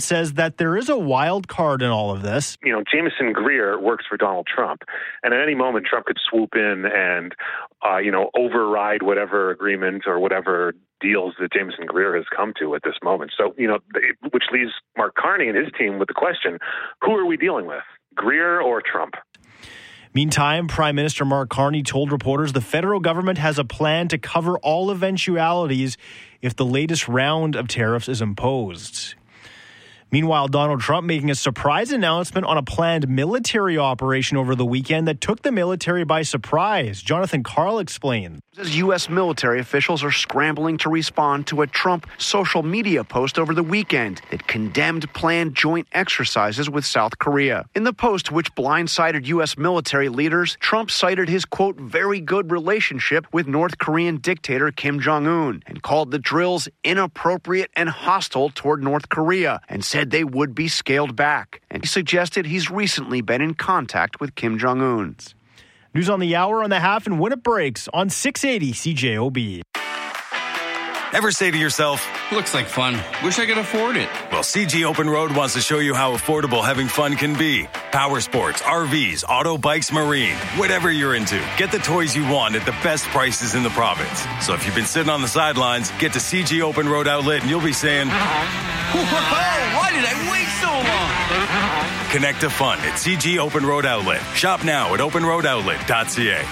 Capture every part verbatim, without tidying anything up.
says that there is a wild card in all of this. You know, Jameson Greer works for Donald Trump, and at any moment Trump could swoop in and, uh, you know, override whatever agreement or whatever deals that Jameson Greer has come to at this moment. So, you know, which leaves Mark Carney and his team with the question, who are we dealing with, Greer or Trump? Meantime, Prime Minister Mark Carney told reporters the federal government has a plan to cover all eventualities if the latest round of tariffs is imposed. Meanwhile, Donald Trump making a surprise announcement on a planned military operation over the weekend that took the military by surprise. Jonathan Karl explained. As U S military officials are scrambling to respond to a Trump social media post over the weekend that condemned planned joint exercises with South Korea. In the post, which blindsided U S military leaders, Trump cited his, quote, very good relationship with North Korean dictator Kim Jong-un and called the drills inappropriate and hostile toward North Korea and said they would be scaled back. And he suggested he's recently been in contact with Kim Jong-un. News on the hour on the half and when it breaks on six eighty C J O B. Ever say to yourself, looks like fun. Wish I could afford it. Well, C G Open Road wants to show you how affordable having fun can be. Power sports, R Vs, auto bikes, marine, whatever you're into. Get the toys you want at the best prices in the province. So if you've been sitting on the sidelines, get to C G Open Road Outlet and you'll be saying, whoa, why did I wait so long? Connect to fun at C G Open Road Outlet. Shop now at open road outlet dot c a.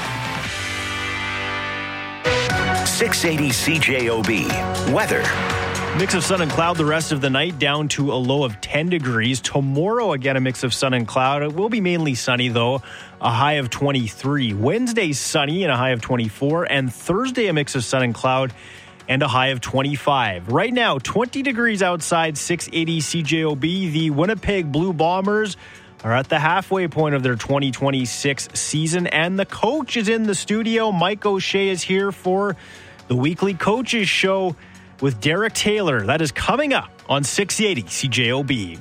six eighty C J O B. Weather. Mix of sun and cloud the rest of the night, down to a low of ten degrees. Tomorrow, again, a mix of sun and cloud. It will be mainly sunny, though, a high of twenty-three. Wednesday, sunny and a high of twenty-four. And Thursday, a mix of sun and cloud and a high of twenty-five. Right now, twenty degrees outside six eighty C J O B. The Winnipeg Blue Bombers are at the halfway point of their twenty twenty-six season, and the coach is in the studio. Mike O'Shea is here for the weekly coaches show with Derek Taylor. That is coming up on six eighty C J O B.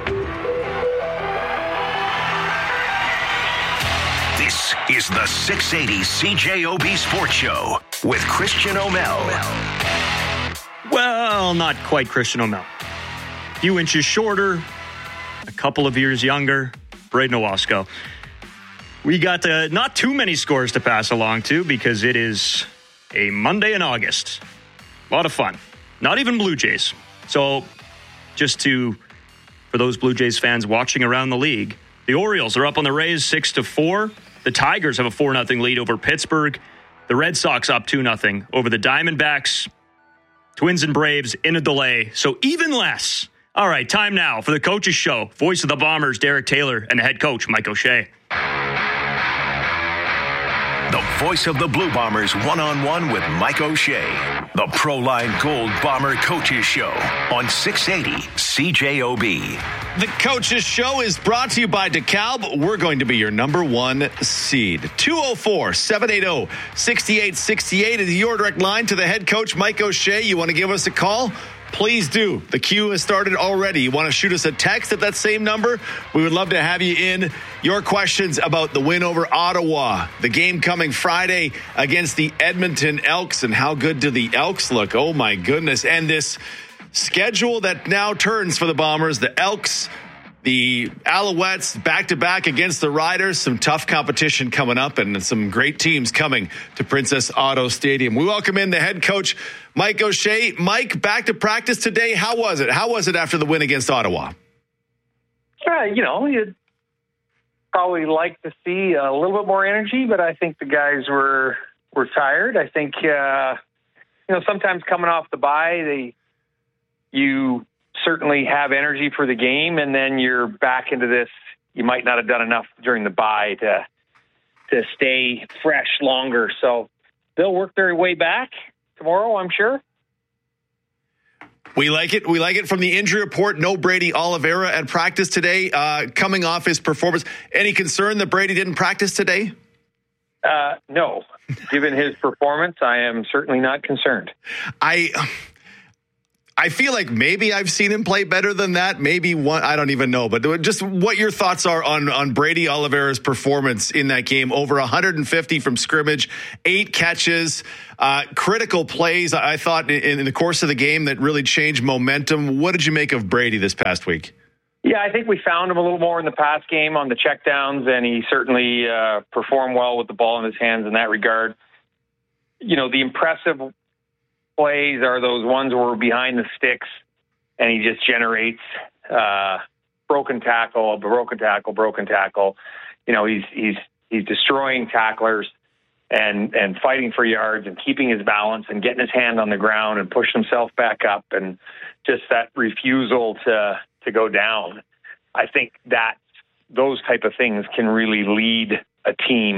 This is the six eighty C J O B Sports Show with Christian O'Mel. Well, not quite Christian O'Mel. A few inches shorter, a couple of years younger, Braden Owasco. We got uh, not too many scores to pass along to because it is a Monday in August. A lot of fun. Not even Blue Jays. So just to, for those Blue Jays fans watching around the league, the Orioles are up on the Rays six to four. The Tigers have a four nothing lead over Pittsburgh. The Red Sox up two nothing over the Diamondbacks. Twins and Braves in a delay, so even less. All right, time now for the Coaches Show. Voice of the Bombers, Derek Taylor, and the head coach, Mike O'Shea. The voice of the Blue Bombers one-on-one with Mike O'Shea. The Proline Gold Bomber Coaches Show on six eighty C J O B. The Coaches Show is brought to you by DeKalb. We're going to be your number one seed. two oh four, seven eight oh, six eight six eight is your direct line to the head coach, Mike O'Shea. You want to give us a call? Please do. The queue has started already. You want to shoot us a text at that same number? We would love to have you in. Your questions about the win over Ottawa, the game coming Friday against the Edmonton Elks, and how good do the Elks look? Oh, my goodness. And this schedule that now turns for the Bombers, the Elks, the Alouettes, back-to-back against the Riders. Some tough competition coming up and some great teams coming to Princess Auto Stadium. We welcome in the head coach, Mike O'Shea. Mike, back to practice today. How was it? How was it after the win against Ottawa? Uh, you know, you'd probably like to see a little bit more energy, but I think the guys were were tired. I think, uh, you know, sometimes coming off the bye, they you – certainly have energy for the game, and then you're back into this. You might not have done enough during the bye to to stay fresh longer. So they'll work their way back tomorrow, I'm sure. We like it. We like it from the injury report. No Brady Oliveira at practice today, uh, coming off his performance. Any concern that Brady didn't practice today? Uh, no. Given his performance, I am certainly not concerned. I... I feel like maybe I've seen him play better than that. Maybe one, I don't even know. But just what your thoughts are on, on Brady Oliveira's performance in that game. Over one hundred fifty from scrimmage, eight catches, uh, critical plays, I thought, in, in the course of the game that really changed momentum. What did you make of Brady this past week? Yeah, I think we found him a little more in the pass game on the checkdowns, and he certainly uh, performed well with the ball in his hands in that regard. You know, the impressive plays are those ones where we're behind the sticks and he just generates uh, broken tackle, broken tackle, broken tackle. You know, he's he's he's destroying tacklers and and fighting for yards and keeping his balance and getting his hand on the ground and pushing himself back up, and just that refusal to to go down. I think that those type of things can really lead a team.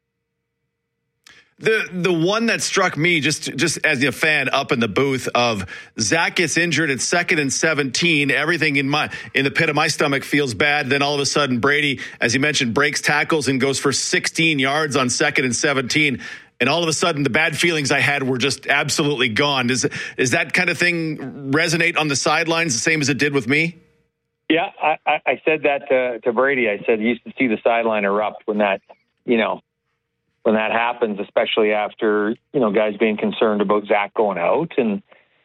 The the one that struck me, just just as a fan up in the booth, of Zach gets injured at second and seventeen. Everything in my in the pit of my stomach feels bad. Then all of a sudden, Brady, as you mentioned, breaks tackles and goes for sixteen yards on second and seventeen. And all of a sudden, the bad feelings I had were just absolutely gone. Does is that kind of thing resonate on the sidelines the same as it did with me? Yeah, I, I said that to, to Brady. I said, you used to see the sideline erupt when that, you know, when that happens, especially after, you know, guys being concerned about Zach going out. And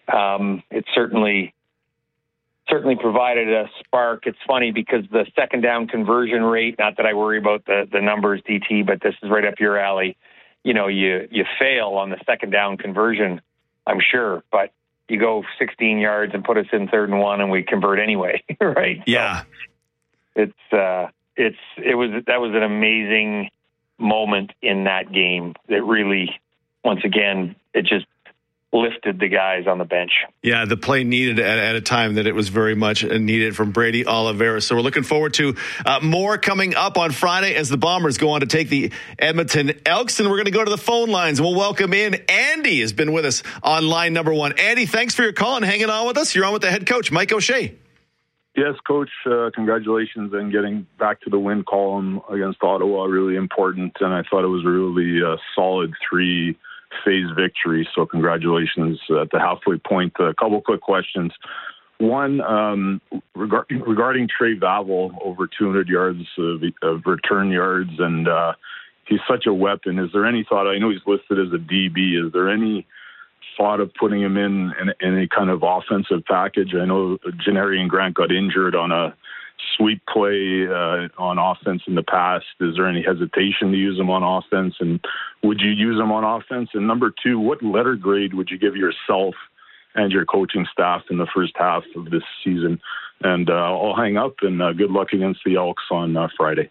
um, it certainly, certainly provided a spark. It's funny because the second down conversion rate, not that I worry about the, the numbers, D T, but this is right up your alley. You know, you, you fail on the second down conversion, I'm sure, but you go sixteen yards and put us in third and one and we convert anyway. Right. Yeah. So it's, uh, it's, it was, that was an amazing moment in that game that really, once again, it just lifted the guys on the bench. Yeah, the play needed at, at a time that it was very much needed from Brady Oliveira. So we're looking forward to uh, more coming up on Friday as the Bombers go on to take the Edmonton Elks. And we're going to go to the phone lines. We'll welcome in Andy has been with us on line number one. Andy, thanks for your call and hanging on with us. You're on with the head coach, Mike O'Shea. Yes, Coach, uh, congratulations on getting back to the win column against Ottawa. Really important. And I thought it was really a solid three phase victory. So congratulations at the halfway point. A couple quick questions. One, um, regarding, regarding Trey Vavel, over two hundred yards of, of return yards, and uh, he's such a weapon. Is there any thought, I know he's listed as a D B, is there any thought of putting him in, in, in a kind of offensive package? I know Janarian Grant got injured on a sweep play uh, on offense in the past. Is there any hesitation to use him on offense? And would you use him on offense? And number two, what letter grade would you give yourself and your coaching staff in the first half of this season? And uh, I'll hang up, and uh, good luck against the Elks on uh, Friday.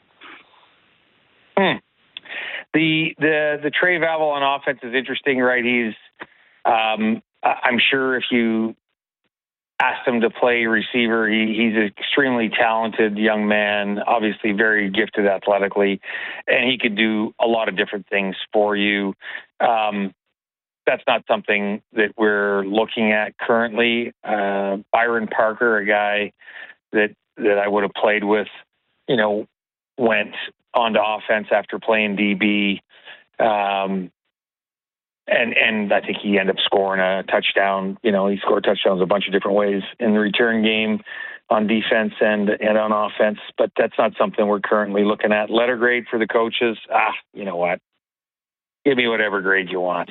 Hmm. The, the, the Trey Vavel on offense is interesting, right? He's, um, I'm sure if you asked him to play receiver, he, he's an extremely talented young man, obviously very gifted athletically, and he could do a lot of different things for you. Um, that's not something that we're looking at currently. Uh, Byron Parker, a guy that, that I would have played with, you know, went onto offense after playing D B. Um, And and I think he ended up scoring a touchdown. You know, he scored touchdowns a bunch of different ways in the return game, on defense and and on offense. But that's not something we're currently looking at. Letter grade for the coaches. Ah, you know what? Give me whatever grade you want.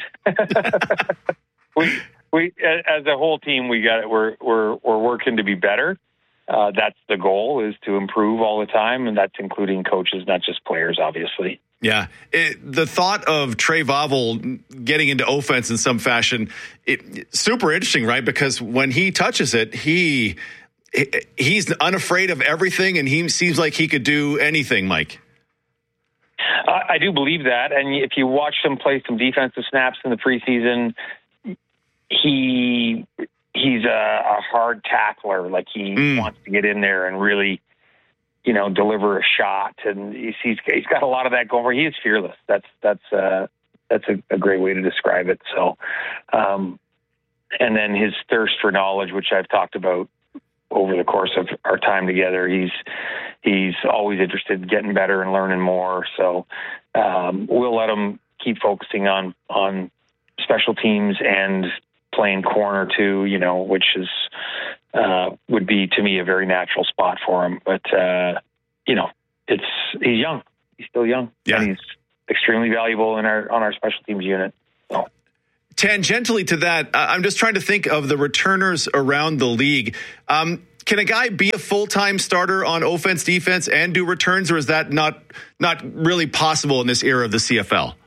we we as a whole team, we got it. We're we're we're working to be better. Uh, that's the goal, is to improve all the time, and that's including coaches, not just players, obviously. Yeah. It, the thought of Trey Vavel getting into offense in some fashion, it, super interesting, right? Because when he touches it, he he's unafraid of everything, and he seems like he could do anything, Mike. I, I do believe that. And if you watch him play some defensive snaps in the preseason, he he's a, a hard tackler. Like he mm. wants to get in there and really, you know, deliver a shot, and he's, he's he's got a lot of that going for him. He is fearless. That's that's uh, that's a, a great way to describe it. So, um, and then his thirst for knowledge, which I've talked about over the course of our time together. He's he's always interested in getting better and learning more. So um, we'll let him keep focusing on on special teams and playing corner too, you know, which is uh, would be to me a very natural spot for him. But uh, you know, it's he's young, he's still young, yeah. and he's extremely valuable in our on our special teams unit. So. Tangentially to that, I'm just trying to think of the returners around the league. Um, can a guy be a full-time starter on offense, defense, and do returns, or is that not not really possible in this era of the C F L?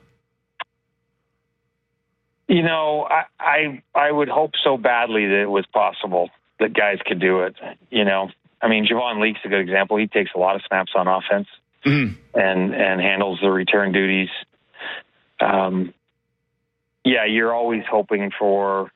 You know, I, I I would hope so badly that it was possible that guys could do it. You know, I mean, Javon Leake's a good example. He takes a lot of snaps on offense mm. and and handles the return duties. Um, yeah, you're always hoping for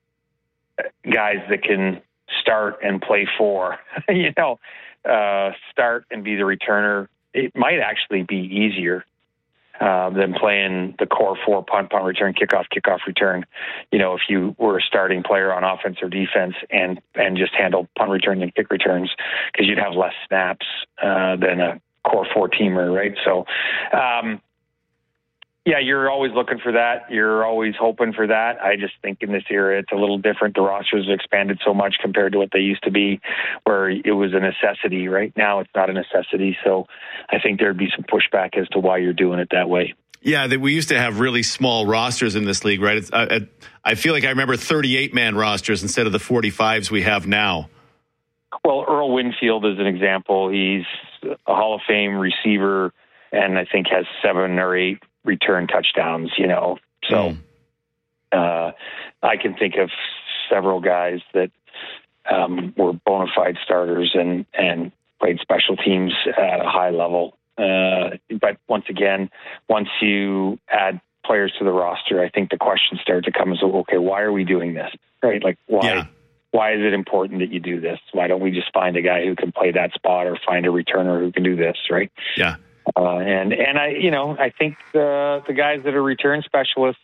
guys that can start and play for. you know, uh, start and be the returner. It might actually be easier. Uh, than playing the core four, punt, punt, return, kickoff, kickoff, return. You know, if you were a starting player on offense or defense and and just handled punt returns and kick returns, because you'd have less snaps uh, than a core four teamer, right? So, um, yeah, you're always looking for that. You're always hoping for that. I just think in this era, it's a little different. The rosters have expanded so much compared to what they used to be, where it was a necessity. Right now, it's not a necessity. So I think there'd be some pushback as to why you're doing it that way. Yeah, that we used to have really small rosters in this league, right? It's, I, I feel like I remember thirty-eight man rosters instead of the forty-fives we have now. Well, Earl Winfield is an example. He's a Hall of Fame receiver, and I think has seven or eight return touchdowns, you know. So mm. uh, I can think of several guys that um, were bona fide starters and, and played special teams at a high level. Uh, but once again, once you add players to the roster, I think the questions start to come as, okay, why are we doing this? Right? Like, why? Yeah. Why is it important that you do this? Why don't we just find a guy who can play that spot or find a returner who can do this, right? Yeah. Uh, and, and I, you know, I think the, the guys that are return specialists,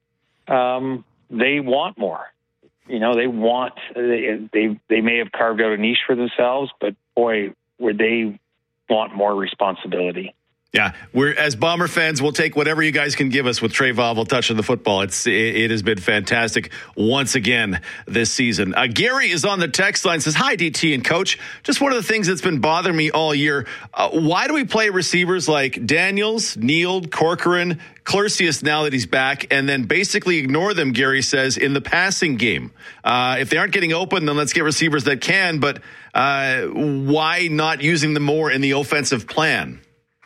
um, they want more, you know, they want, they, they, they may have carved out a niche for themselves, but boy, would they want more responsibility. Yeah, we're as Bomber fans, we'll take whatever you guys can give us with Trey Vauvel touching the football. It's it, it has been fantastic once again this season. Uh, Gary is on the text line, says, "Hi, D T and Coach. Just one of the things that's been bothering me all year. Uh, why do we play receivers like Daniels, Neild, Corcoran, Clercius now that he's back, and then basically ignore them?" Gary says, in the passing game. Uh, if they aren't getting open, then let's get receivers that can. But uh, why not using them more in the offensive plan?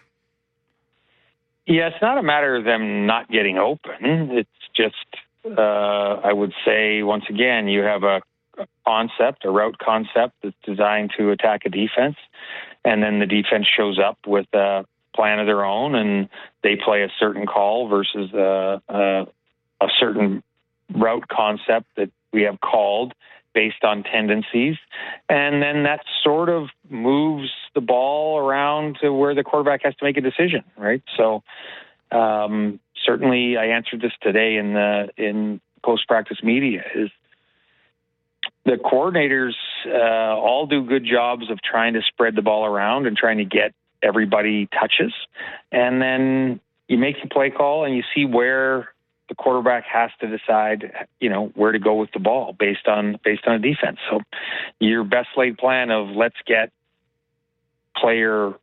Yeah, it's not a matter of them not getting open. It's just, uh, I would say, once again, you have a concept, a route concept that's designed to attack a defense, and then the defense shows up with a plan of their own, and they play a certain call versus a, a, a certain route concept that we have called based on tendencies. And then that sort of moves the ball around to where the quarterback has to make a decision, right? So um, certainly I answered this today in the in post-practice media, is the coordinators uh, all do good jobs of trying to spread the ball around and trying to get everybody touches. And then you make the play call and you see where the quarterback has to decide, you know, where to go with the ball based on based on a defense. So your best laid plan of let's get player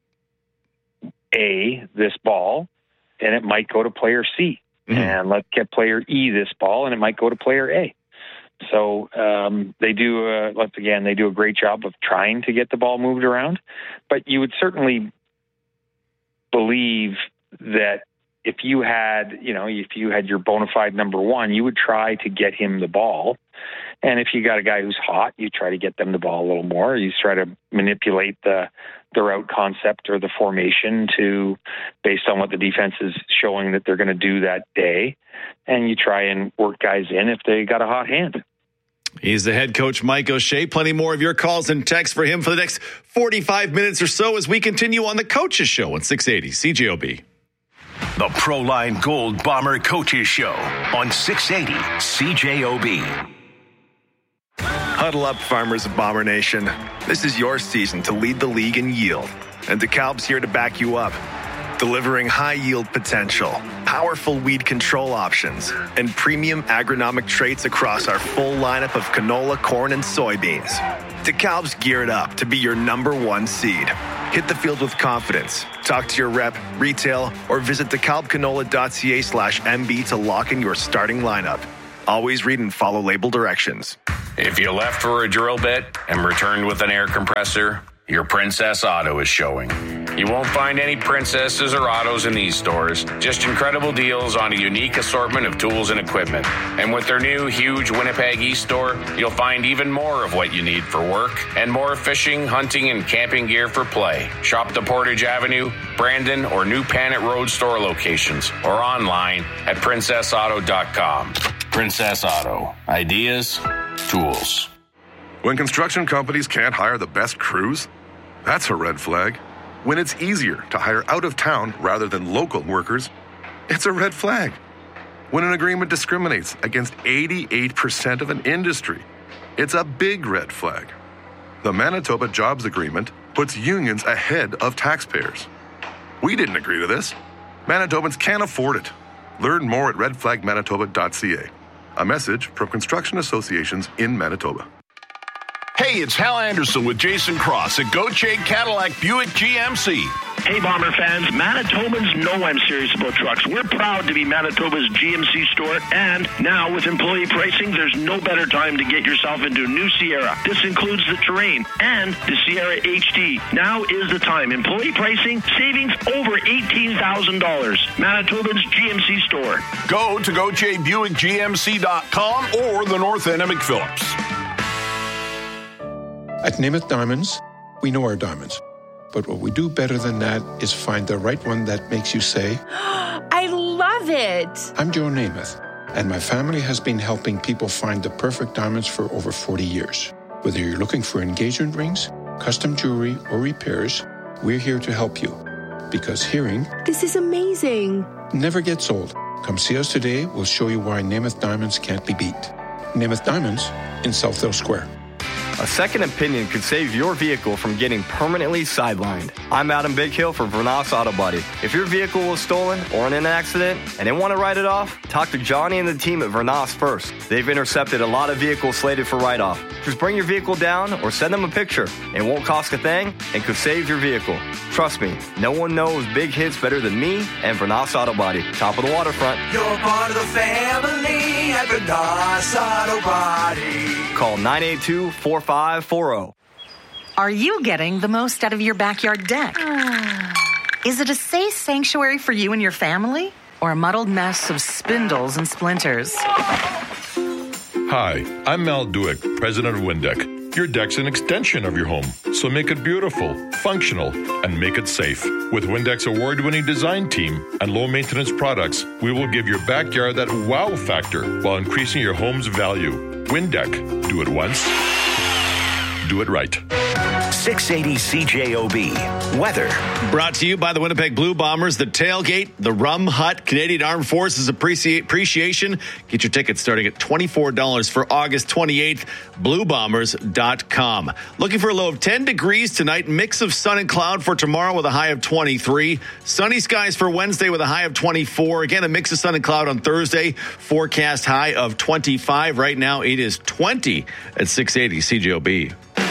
A this ball, and it might go to player C. Mm-hmm. And let's get player E this ball, and it might go to player A. So um, they do, uh, once again, they do a great job of trying to get the ball moved around. But you would certainly believe that if you had, you know, if you had your bona fide number one, you would try to get him the ball. And if you got a guy who's hot, you try to get them the ball a little more. You try to manipulate the the route concept or the formation to based on what the defense is showing that they're going to do that day. And you try and work guys in if they got a hot hand. He's the head coach, Mike O'Shea. Plenty more of your calls and texts for him for the next forty-five minutes or so as we continue on the Coaches Show on six eighty C J O B. The Proline Gold Bomber Coaches Show on six eighty C J O B. Huddle up, farmers of Bomber Nation. This is your season to lead the league in yield, and DeKalb's here to back you up. delivering high-yield potential, powerful weed control options, and premium agronomic traits across our full lineup of canola, corn, and soybeans. DeKalb's geared up to be your number one seed. Hit the field with confidence. Talk to your rep, retail, or visit dekalbcanola.ca slash MB to lock in your starting lineup. Always read and follow label directions. If you left for a drill bit and returned with an air compressor, your Princess Auto is showing. You won't find any Princesses or Autos in these stores, just incredible deals on a unique assortment of tools and equipment. And with their new huge Winnipeg East store, you'll find even more of what you need for work and more fishing, hunting, and camping gear for play. Shop the Portage Avenue, Brandon, or New Panet Road store locations or online at princess auto dot com. Princess Auto. Ideas, tools. When construction companies can't hire the best crews, that's a red flag. When it's easier to hire out of town rather than local workers, it's a red flag. When an agreement discriminates against eighty-eight percent of an industry, it's a big red flag. The Manitoba Jobs Agreement puts unions ahead of taxpayers. We didn't agree to this. Manitobans can't afford it. Learn more at red flag manitoba dot c a. A message from construction associations in Manitoba. Hey, it's Hal Anderson with Jason Cross at Gauthier Cadillac Buick G M C. Hey, Bomber fans, Manitobans know I'm serious about trucks. We're proud to be Manitoba's G M C store, and now with employee pricing, there's no better time to get yourself into a new Sierra. This includes the Terrain and the Sierra H D. Now is the time. Employee pricing, savings over eighteen thousand dollars. Manitoba's G M C store. Go to Gauthier Buick G M C dot com or the North End of McPhillips. At Namath Diamonds, we know our diamonds. But what we do better than that is find the right one that makes you say, I love it. I'm Joe Namath, and my family has been helping people find the perfect diamonds for over forty years. Whether you're looking for engagement rings, custom jewelry, or repairs, we're here to help you. Because hearing, this is amazing, never gets old. Come see us today. We'll show you why Namath Diamonds can't be beat. Namath Diamonds in Southdale Square. A second opinion could save your vehicle from getting permanently sidelined. I'm Adam Bighill for Vernas Auto Body. If your vehicle was stolen or in an accident and they want to write it off, talk to Johnny and the team at Vernas first. They've intercepted a lot of vehicles slated for write-off. Just bring your vehicle down or send them a picture. It won't cost a thing and could save your vehicle. Trust me, no one knows big hits better than me and Vernas Auto Body. Top of the waterfront. You're part of the family at Vernas Auto Body. Call nine eight two, four five four zero. Are you getting the most out of your backyard deck? Is it a safe sanctuary for you and your family? Or a muddled mess of spindles and splinters? Hi, I'm Mal Duick, president of Windeck. Your deck's an extension of your home, so make it beautiful, functional, and make it safe. With Windeck's award-winning design team and low-maintenance products, we will give your backyard that wow factor while increasing your home's value. Windeck. Do it once. Do it right. six eighty C J O B. Weather. Brought to you by the Winnipeg Blue Bombers, the Tailgate, the Rum Hut, Canadian Armed Forces Appreci- Appreciation. Get your tickets starting at twenty-four dollars for August twenty-eighth. blue bombers dot com. Looking for a low of ten degrees tonight. Mix of sun and cloud for tomorrow with a high of twenty-three. Sunny skies for Wednesday with a high of twenty-four. Again, a mix of sun and cloud on Thursday. Forecast high of twenty-five. Right now, it is twenty at six eighty C J O B.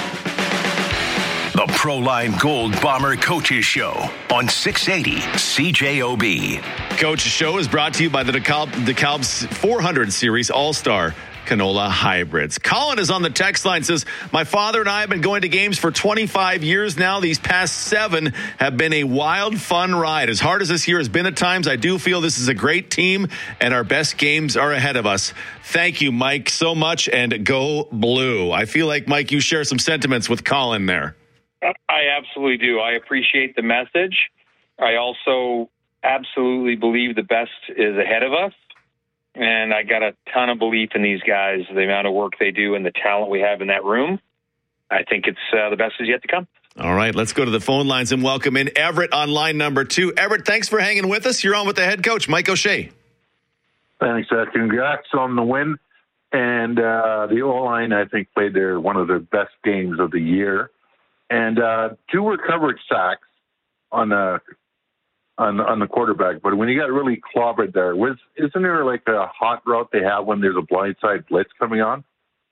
The Proline Gold Bomber Coaches Show on six eighty C J O B. Coach's Show is brought to you by the DeKalb, DeKalb's four hundred Series All-Star Canola Hybrids. Colin is on the text line, says, my father and I have been going to games for twenty-five years now. These past seven have been a wild, fun ride. As hard as this year has been at times, I do feel this is a great team and our best games are ahead of us. Thank you, Mike, so much, and go blue. I feel like, Mike, you share some sentiments with Colin there. I absolutely do. I appreciate the message. I also absolutely believe the best is ahead of us. And I got a ton of belief in these guys, the amount of work they do and the talent we have in that room. I think it's uh, the best is yet to come. All right, let's go to the phone lines and welcome in Everett on line number two. Everett, thanks for hanging with us. You're on with the head coach, Mike O'Shea. Thanks. Uh, congrats on the win. And uh, the O-line, I think, played their one of their best games of the year. And uh, two recovered sacks on a on on the quarterback. But when you got really clobbered there, was isn't there like a hot route they have when there's a blindside blitz coming on?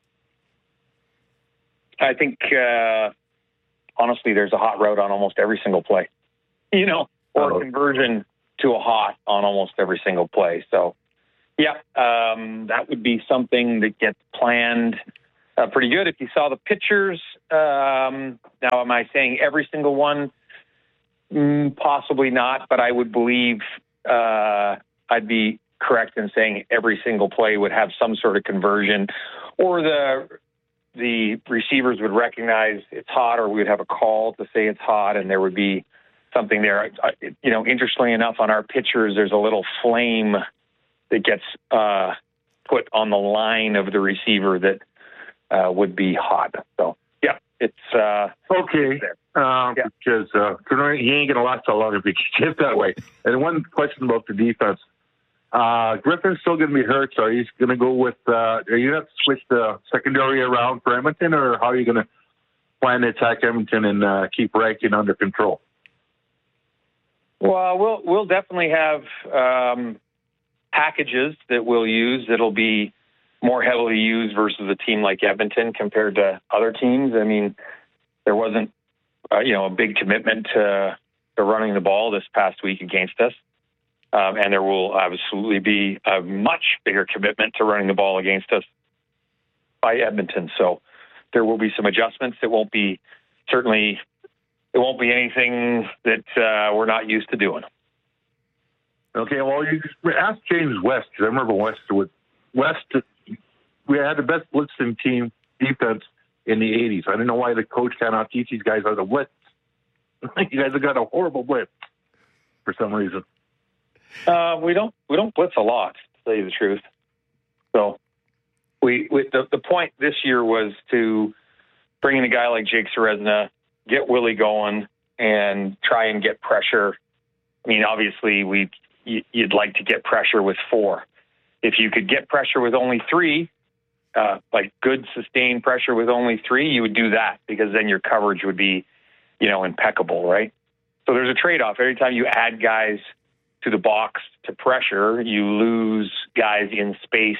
I think, uh, honestly, there's a hot route on almost every single play, you know, or oh. a conversion to a hot on almost every single play. So, yeah, um, that would be something that gets planned uh, pretty good. If you saw the pictures, um, now am I saying every single one? Mm, possibly not, but I would believe uh, I'd be correct in saying every single play would have some sort of conversion, or the the receivers would recognize it's hot, or we would have a call to say it's hot, and there would be something there. You know, interestingly enough, on our pictures, there's a little flame that gets uh, put on the line of the receiver that uh, would be hot. So, yeah, it's uh, okay. There. Um, yeah. Because uh, he ain't going to last so long if he keeps that way. And one question about the defense. Uh, Griffin's still going to be hurt, so are you going to go with, uh, are you going to have to switch the secondary around for Edmonton, or how are you going to plan to attack Edmonton and uh, keep Rankin under control? Well, we'll we'll definitely have um, packages that we'll use that'll be more heavily used versus a team like Edmonton compared to other teams. I mean, there wasn't, uh, you know, a big commitment to, to running the ball this past week against us. Um, and there will absolutely be a much bigger commitment to running the ball against us by Edmonton. So there will be some adjustments. It won't be certainly, it won't be anything that uh, we're not used to doing. Okay, well, you ask James West, because I remember West with West. We had the best blitzing team defense in the eighties. I don't know why the coach cannot teach these guys how to blitz. You guys have got a horrible blitz for some reason. Uh, we don't we don't blitz a lot, to tell you the truth. So we, we the, the point this year was to bring in a guy like Jake Serezna, get Willie going, and try and get pressure. I mean, obviously, we you'd like to get pressure with four. If you could get pressure with only three, uh, like good sustained pressure with only three, you would do that, because then your coverage would be, you know, impeccable, right? So there's a trade-off. Every time you add guys to the box to pressure, you lose guys in space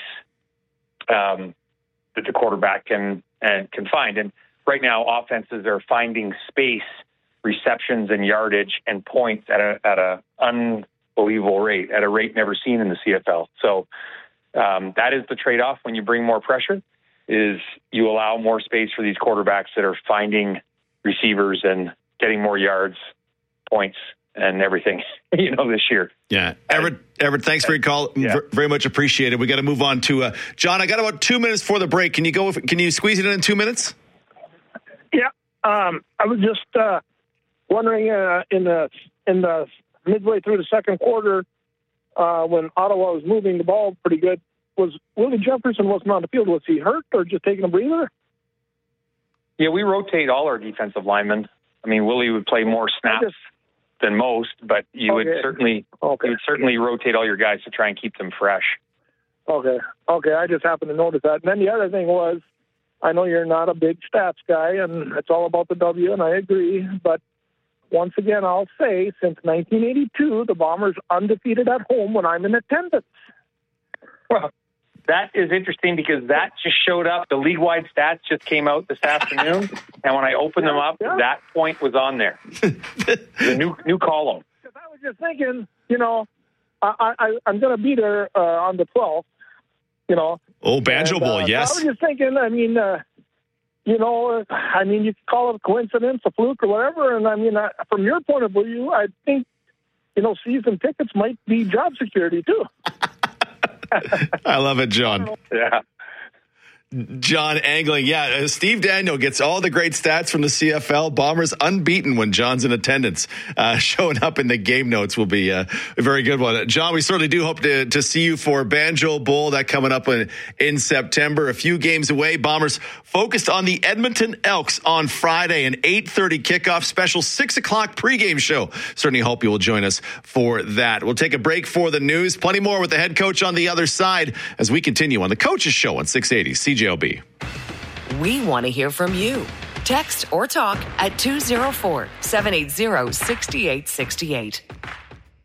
um, that the quarterback can and can find. And right now, offenses are finding space, receptions, and yardage and points at a at a unbelievable rate, at a rate never seen in the C F L. So um, that is the trade-off when you bring more pressure, is you allow more space for these quarterbacks that are finding receivers and getting more yards, points, and everything, you know, this year. Yeah. Everett, Everett, thanks for your call. Yeah. Very much appreciated. We got to move on to uh, John. I got about two minutes for the break. Can you go? Can you squeeze it in in two minutes? Yeah. Um, I was just uh, wondering uh, in the in the midway through the second quarter, uh, when Ottawa was moving the ball pretty good, was Willie Jefferson wasn't on the field. Was he hurt or just taking a breather? Yeah, we rotate all our defensive linemen. I mean, Willie would play more snaps just, than most, but you okay. would certainly okay. you would certainly rotate all your guys to try and keep them fresh. Okay. Okay, I just happened to notice that. And then the other thing was, I know you're not a big stats guy, and it's all about the W, and I agree. But once again, I'll say, since nineteen eighty-two, the Bombers undefeated at home when I'm in attendance. Well, that is interesting, because that just showed up. The league-wide stats just came out this afternoon, and when I opened them up, yeah. that point was on there. The new new column. I was just thinking, you know, I, I, I'm going to be there uh, on the twelfth, you know. Oh, Banjo and, Bowl, uh, yes. So I was just thinking, I mean, uh, you know, I mean, you could call it a coincidence, a fluke, or whatever, and I mean, uh, from your point of view, I think, you know, season tickets might be job security, too. I love it, John. Yeah. John Angling. Yeah, uh, Steve Daniel gets all the great stats from the C F L. Bombers unbeaten when John's in attendance. Uh, showing up in the game notes will be uh, a very good one. John, we certainly do hope to, to see you for Banjo Bowl, that coming up in, in September. A few games away. Bombers focused on the Edmonton Elks on Friday, an eight thirty kickoff, special six o'clock pregame show. Certainly hope you will join us for that. We'll take a break for the news. Plenty more with the head coach on the other side as we continue on the Coaches Show on six eighty C J O B. We want to hear from you. Text or talk at two oh four, seven eight zero, six eight six eight.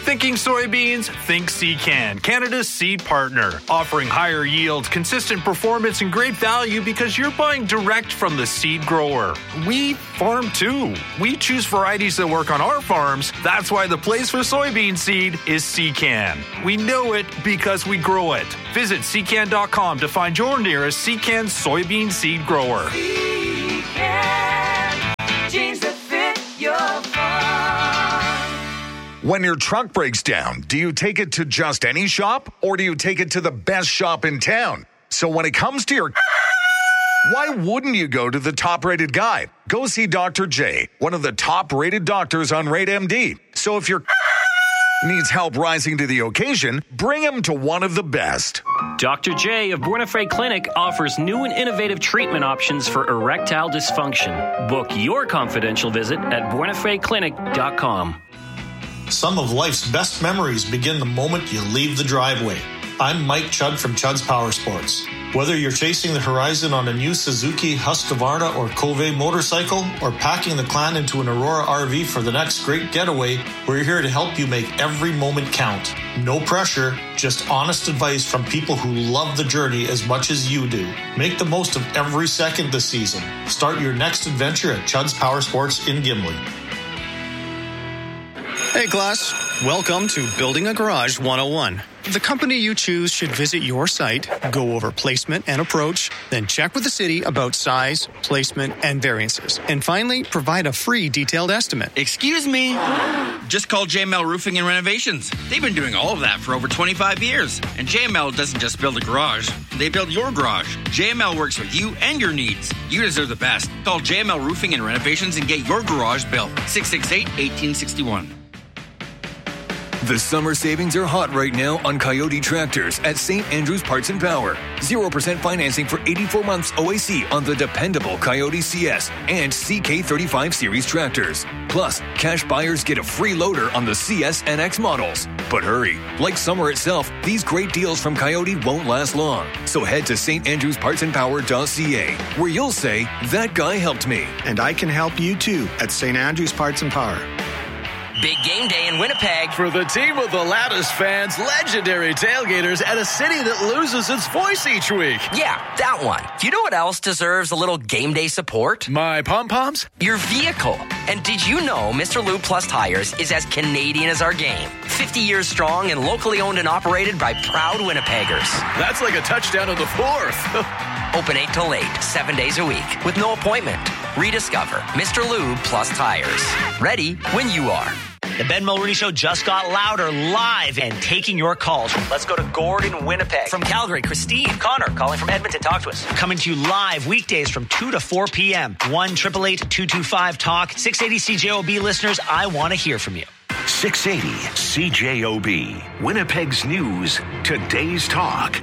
Thinking soybeans? Think Secan, Canada's seed partner. Offering higher yields, consistent performance, and great value because you're buying direct from the seed grower. We farm too. We choose varieties that work on our farms. That's why the place for soybean seed is Secan. We know it because we grow it. Visit secan dot com to find your nearest Secan soybean seed grower. Secan, jeans that fit your farm. When your truck breaks down, do you take it to just any shop or do you take it to the best shop in town? So when it comes to your why wouldn't you go to the top-rated guy? Go see Doctor J, one of the top-rated doctors on Rate M D. So if your needs help rising to the occasion, bring him to one of the best. Doctor J of Buena Fe Clinic offers new and innovative treatment options for erectile dysfunction. Book your confidential visit at buena fe clinic dot com. Some of life's best memories begin the moment you leave the driveway. I'm Mike Chudd from Chudd's Power Sports. Whether you're chasing the horizon on a new Suzuki Husqvarna or Cove motorcycle, or packing the clan into an Aurora R V for the next great getaway, we're here to help you make every moment count. No pressure, just honest advice from people who love the journey as much as you do. Make the most of every second this season. Start your next adventure at Chudd's Power Sports in Gimli. Hey class, welcome to Building a Garage one oh one. The company you choose should visit your site, go over placement and approach, then check with the city about size, placement, and variances. And finally, provide a free detailed estimate. Excuse me? Just call J M L Roofing and Renovations. They've been doing all of that for over twenty-five years. And J M L doesn't just build a garage, they build your garage. J M L works with you and your needs. You deserve the best. Call J M L Roofing and Renovations and get your garage built. six six eight, one eight six one. The summer savings are hot right now on Coyote tractors at Saint Andrews Parts and Power. zero percent financing for eighty-four months O A C on the dependable Coyote C S and C K thirty-five series tractors. Plus, cash buyers get a free loader on the C S N X models. But hurry, like summer itself, these great deals from Coyote won't last long. So head to st andrews parts and power dot c a, where you'll say, that guy helped me. And I can help you too at Saint Andrews Parts and Power. Big game day in Winnipeg. For the team of the loudest fans, legendary tailgaters, and a city that loses its voice each week. Yeah, that one. You know what else deserves a little game day support? My pom-poms? Your vehicle. And did you know Mister Lube Plus Tires is as Canadian as our game? fifty years strong and locally owned and operated by proud Winnipeggers. That's like a touchdown in the fourth. Open eight till eight, seven days a week, with no appointment. Rediscover Mister Lube Plus Tires. Ready when you are. The Ben Mulroney Show just got louder, live, and taking your calls. Let's go to Gordon, Winnipeg. From Calgary, Christine. Connor, calling from Edmonton. Talk to us. Coming to you live weekdays from two to four p.m. one eight eight eight, two two five, talk. six eighty C J O B listeners, I want to hear from you. six eighty C J O B. Winnipeg's News. Today's Talk.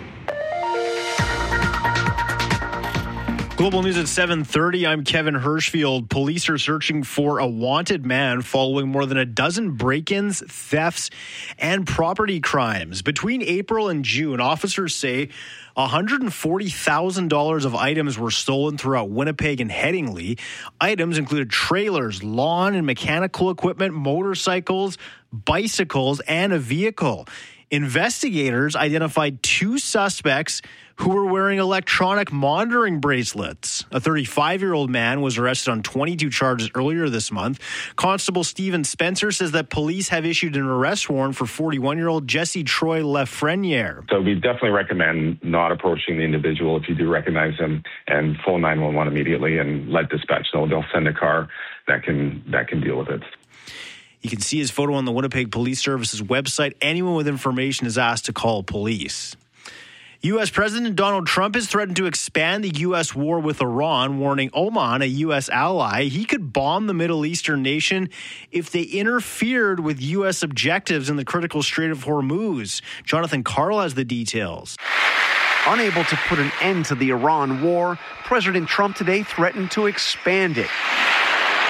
Global News at seven thirty. I'm Kevin Hirschfield. Police are searching for a wanted man following more than a dozen break-ins, thefts, and property crimes. Between April and June, officers say one hundred forty thousand dollars of items were stolen throughout Winnipeg and Headingley. Items included trailers, lawn and mechanical equipment, motorcycles, bicycles, and a vehicle. Investigators identified two suspects who were wearing electronic monitoring bracelets. A thirty-five-year-old man was arrested on twenty-two charges earlier this month. Constable Stephen Spencer says that police have issued an arrest warrant for forty-one-year-old Jesse Troy Lafreniere. So we definitely recommend not approaching the individual if you do recognize them, and phone nine one one immediately and let dispatch know. They'll send a car that can that can deal with it. You can see his photo on the Winnipeg Police Service's website. Anyone with information is asked to call police. U S. President Donald Trump has threatened to expand the U S war with Iran, warning Oman, a U S ally, he could bomb the Middle Eastern nation if they interfered with U S objectives in the critical Strait of Hormuz. Jonathan Carl has the details. Unable to put an end to the Iran war, President Trump today threatened to expand it.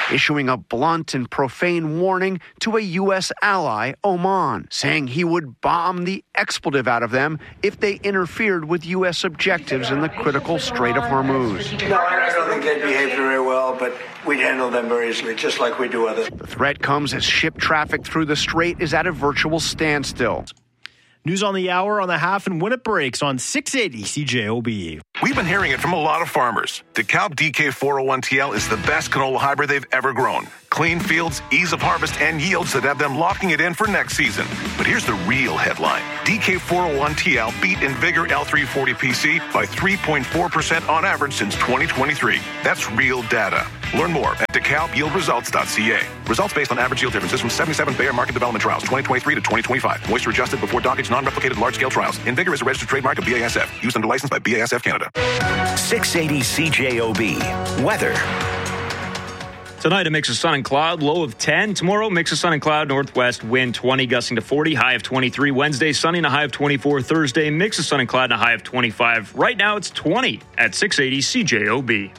issuing a blunt and profane warning to a U S ally, Oman, saying he would bomb the expletive out of them if they interfered with U S objectives in the critical Strait of Hormuz. No, I don't think they'd behave very well, but we'd handle them very easily, just like we do others. The threat comes as ship traffic through the strait is at a virtual standstill. News on the hour on the half and when it breaks on six eighty C J O B. We've been hearing it from a lot of farmers. DeKalb D K four oh one T L is the best canola hybrid they've ever grown. Clean fields, ease of harvest, and yields that have them locking it in for next season. But here's the real headline. D K four oh one T L beat in Vigor L three forty P C by three point four percent on average since twenty twenty-three. That's real data. Learn more at DeKalb Yield Results dot C A. Results based on average yield differences from seventy-seven Bayer Market Development Trials, twenty twenty-three to twenty twenty-five. Moisture adjusted before dockage, non-replicated large-scale trials. Invigor is a registered trademark of B A S F. Used under license by B A S F Canada. six eighty C J O B. Weather. Tonight, a mix of sun and cloud, low of ten. Tomorrow, mix of sun and cloud, northwest wind twenty, gusting to forty, high of twenty-three. Wednesday, sunny and a high of twenty-four. Thursday, mix of sun and cloud and a high of twenty-five. Right now, it's twenty at six eighty C J O B.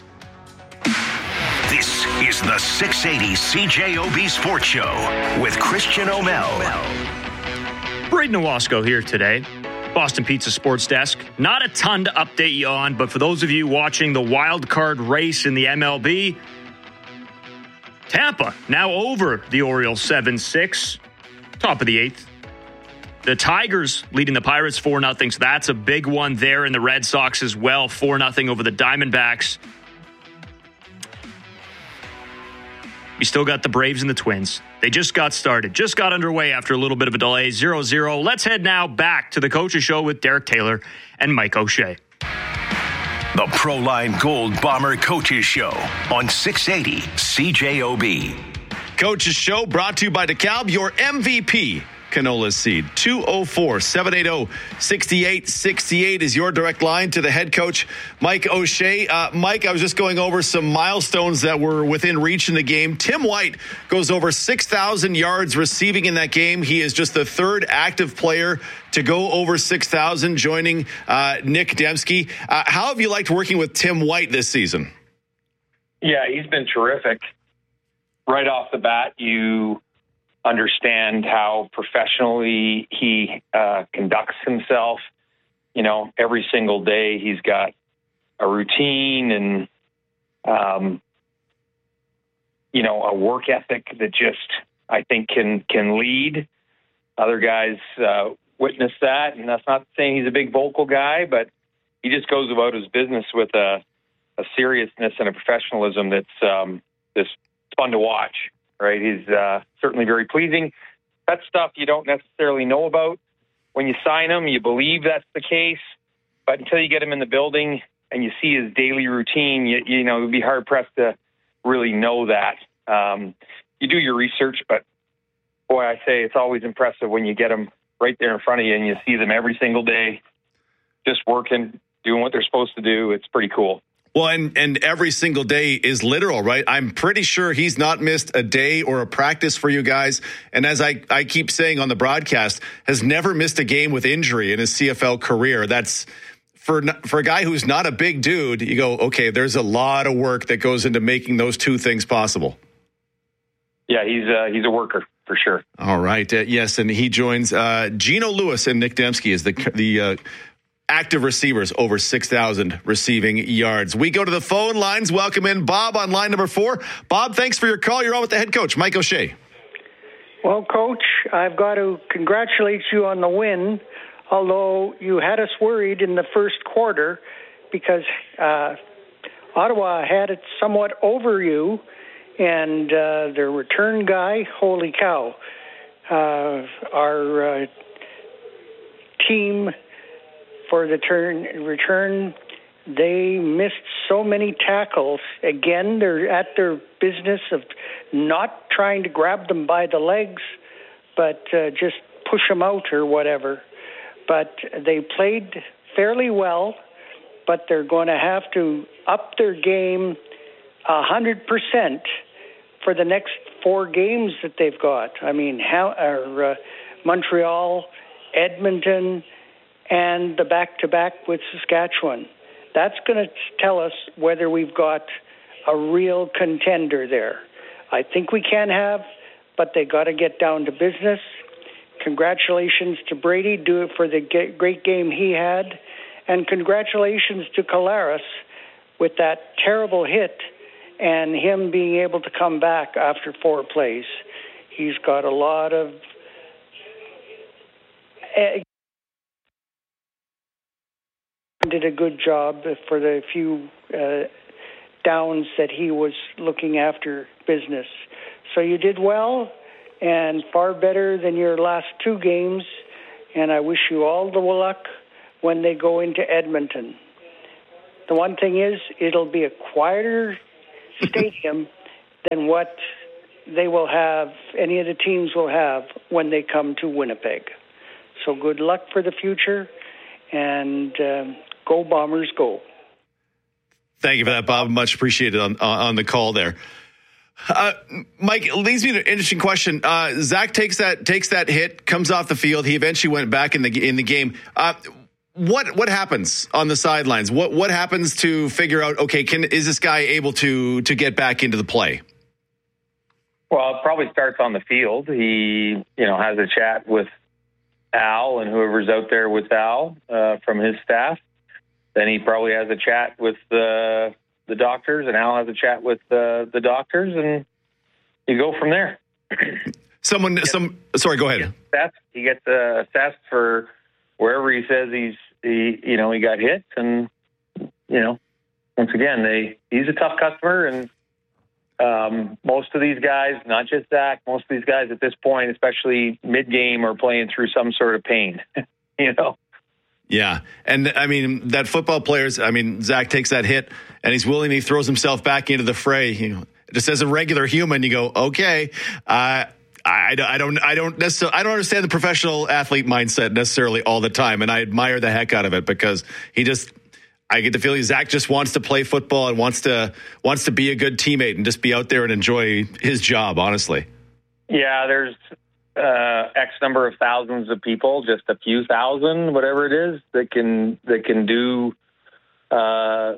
This is the six eighty C J O B Sports Show with Christian O'Mel. Braden Owasco here today. Boston Pizza Sports Desk. Not a ton to update you on, but for those of you watching the wild card race in the M L B, Tampa now over the Orioles seven six, top of the eighth. The Tigers leading the Pirates four nothing, so that's a big one there. And the Red Sox as well, four nothing over the Diamondbacks. We still got the Braves and the Twins. They just got started, just got underway after a little bit of a delay, zero zero. Let's head now back to the Coach's Show with Derek Taylor and Mike O'Shea. The Proline Gold Bomber Coaches Show on six eighty C J O B. Coach's Show brought to you by DeKalb, your M V P canola seed. two oh four, seven eighty, six eight six eight is your direct line to the head coach, Mike O'Shea. Uh, Mike, I was just going over some milestones that were within reach in the game. Tim White goes over six thousand yards receiving in that game. He is just the third active player to go over six thousand, joining uh, Nick Dembski. Uh, how have you liked working with Tim White this season? Yeah, he's been terrific. Right off the bat, you understand how professionally he uh, conducts himself. You know, every single day he's got a routine and, um, you know, a work ethic that just, I think, can can lead. Other guys uh, witness that, and that's not saying he's a big vocal guy, but he just goes about his business with a, a seriousness and a professionalism that's um, that's fun to watch. Right, he's uh, certainly very pleasing. That's stuff you don't necessarily know about when you sign him. You believe that's the case, but until you get him in the building and you see his daily routine, you, you know, it would be hard pressed to really know that. Um, you do your research, but boy, I say it's always impressive when you get them right there in front of you and you see them every single day, just working, doing what they're supposed to do. It's pretty cool. Well, and, and every single day is literal, right? I'm pretty sure he's not missed a day or a practice for you guys. And as I, I keep saying on the broadcast, has never missed a game with injury in his C F L career. That's for, for a guy who's not a big dude. You go, okay, there's a lot of work that goes into making those two things possible. Yeah, he's uh, he's a worker for sure. All right. Uh, yes. And he joins uh, Geno Lewis and Nick Dembski as the, the, uh, active receivers over six thousand receiving yards. We go to the phone lines. Welcome in Bob on line number four. Bob, thanks for your call. You're on with the head coach, Mike O'Shea. Well, Coach, I've got to congratulate you on the win, although you had us worried in the first quarter because uh, Ottawa had it somewhat over you, and uh, their return guy, holy cow, uh, our uh, team for the turn return, they missed so many tackles. Again, they're at their business of not trying to grab them by the legs, but uh, just push them out or whatever. But they played fairly well, but they're going to have to up their game one hundred percent for the next four games that they've got. I mean, how, uh, Montreal, Edmonton, and the back-to-back with Saskatchewan. That's going to tell us whether we've got a real contender there. I think we can have, but they got to get down to business. Congratulations to Brady, do it for the great game he had, and congratulations to Collaros with that terrible hit and him being able to come back after four plays. He's got a lot of uh, did a good job for the few uh, downs that he was looking after business. So you did well, and far better than your last two games, and I wish you all the luck when they go into Edmonton. The one thing is, it'll be a quieter stadium than what they will have, any of the teams will have when they come to Winnipeg. So good luck for the future, and um, go Bombers, go. Thank you for that, Bob. Much appreciated on on the call there. Uh, Mike, it leads me to an interesting question. Uh, Zach takes that takes that hit, comes off the field. He eventually went back in the in the game. Uh, what what happens on the sidelines? What what happens to figure out? Okay, can is this guy able to to get back into the play? Well, it probably starts on the field. He you know has a chat with Al and whoever's out there with Al uh, from his staff. Then he probably has a chat with the. Uh, the doctors, and Al has a chat with uh, the doctors, and you go from there. Someone, gets, some, sorry, go ahead. He gets assessed, he gets uh, assessed for wherever he says he's, he, you know, he got hit, and you know, once again, they, he's a tough customer, and um, most of these guys, not just Zach, most of these guys at this point, especially mid-game, are playing through some sort of pain, you know. Yeah. And I mean, that football players, I mean, Zach takes that hit and he's willing, he throws himself back into the fray. You know, just as a regular human, you go, okay, uh, I, I don't, I don't necessarily, I don't understand the professional athlete mindset necessarily all the time. And I admire the heck out of it because he just, I get the feeling Zach just wants to play football and wants to, wants to be a good teammate and just be out there and enjoy his job, honestly. Yeah. There's, Uh, X number of thousands of people, just a few thousand, whatever it is, that can that can do uh,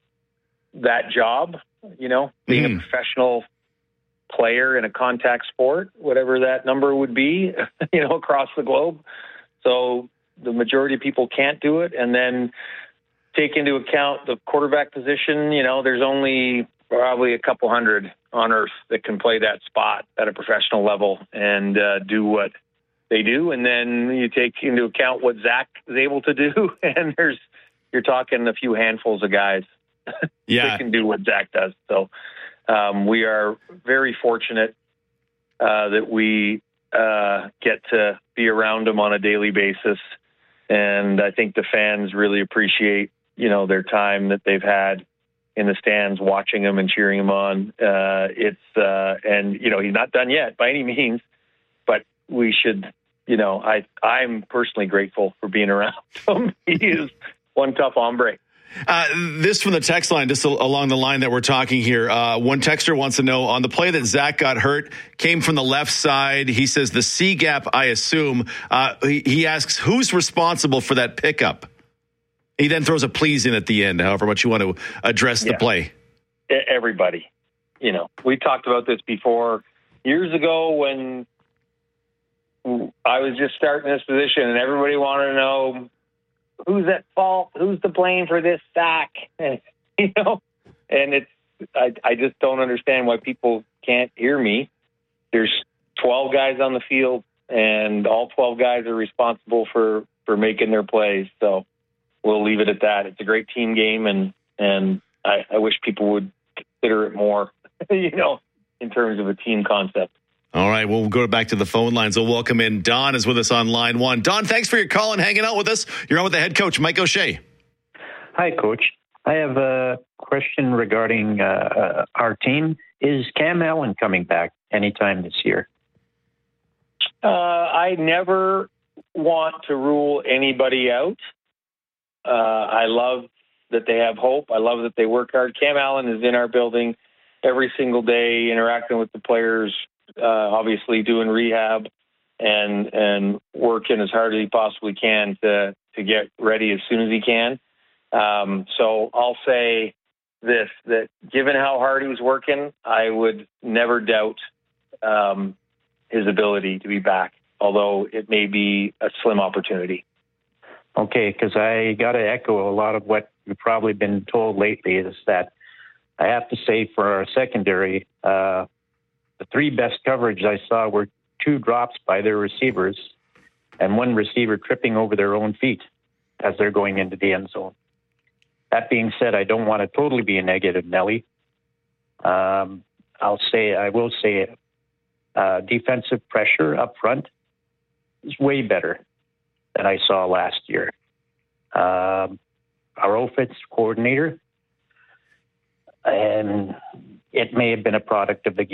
that job. You know, being mm. a professional player in a contact sport, whatever that number would be, you know, across the globe. So the majority of people can't do it, and then take into account the quarterback position. You know, there's only probably a couple hundred on earth that can play that spot at a professional level and uh, do what they do. And then you take into account what Zach is able to do. And there's, you're talking a few handfuls of guys yeah. that can do what Zach does. So um, we are very fortunate uh, that we uh, get to be around him on a daily basis. And I think the fans really appreciate, you know, their time that they've had in the stands, watching him and cheering him on. Uh, it's, uh, and, you know, he's not done yet by any means, but we should, you know, I, I'm personally grateful for being around him. He is one tough hombre. Uh, this from the text line, just along the line that we're talking here. Uh, one texter wants to know, on the play that Zach got hurt, came from the left side. He says the C gap, I assume. Uh, he, he asks, who's responsible for that pickup? He then throws a please in at the end, however much you want to address the yeah. play. Everybody. You know, we talked about this before. Years ago when I was just starting this position and everybody wanted to know, who's at fault? Who's to blame for this sack? And, you know, and it's, I, I just don't understand why people can't hear me. There's twelve guys on the field and all twelve guys are responsible for, for making their plays. So we'll leave it at that. It's a great team game, and and I, I wish people would consider it more, you know, in terms of a team concept. All right, we'll go back to the phone lines. We'll welcome in Don is with us on line one. Don, thanks for your call and hanging out with us. You're on with the head coach, Mike O'Shea. Hi, Coach. I have a question regarding uh, our team. Is Cam Allen coming back anytime this year? Uh, I never want to rule anybody out. Uh, I love that they have hope. I love that they work hard. Cam Allen is in our building every single day, interacting with the players, uh, obviously doing rehab and and working as hard as he possibly can to to get ready as soon as he can. Um, so I'll say this, that given how hard he was working, I would never doubt um, his ability to be back, although it may be a slim opportunity. Okay, because I got to echo a lot of what we've probably been told lately is that I have to say for our secondary, uh, the three best coverage I saw were two drops by their receivers and one receiver tripping over their own feet as they're going into the end zone. That being said, I don't want to totally be a negative Nelly. Um, I'll say, I will say uh, defensive pressure up front is way better than I saw last year. Um, our offense coordinator, and it may have been a product of the game.